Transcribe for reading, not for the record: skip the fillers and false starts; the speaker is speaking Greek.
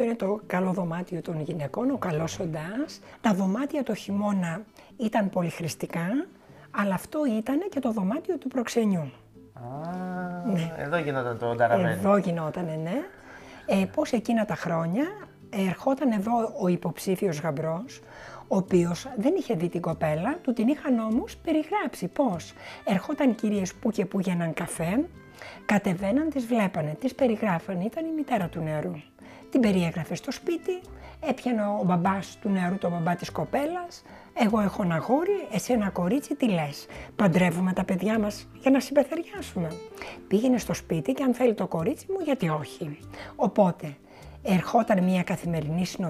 είναι το καλό δωμάτιο των γυναικών, ο καλός οντάς. Τα δωμάτια το χειμώνα ήταν πολυχρηστικά, αλλά αυτό ήταν και το δωμάτιο του προξενιού. Ναι. Εδώ γινόταν το νταραμένι. Εδώ γινότανε, ναι. Πώς εκείνα τα χρόνια ερχόταν εδώ ο υποψήφιος γαμπρός, ο οποίος δεν είχε δει την κοπέλα, του την είχαν όμως περιγράψει πώς. Ερχόταν κυρίες που και που για έναν καφέ, κατεβαίναν, τις βλέπανε, τις περιγράφανε, ήταν η μητέρα του νεαρού. Την περιέγραφε στο σπίτι, έπιανε ο μπαμπάς του νεαρού, το μπαμπά της κοπέλας. Εγώ έχω ένα αγόρι, εσύ ένα κορίτσι, τι λες? Παντρεύουμε τα παιδιά μας για να συμπεθεριάσουμε? Πήγαινε στο σπίτι και αν θέλει το κορίτσι μου, γιατί όχι? Οπότε, ερχόταν μια καθημερινή συνοδεία.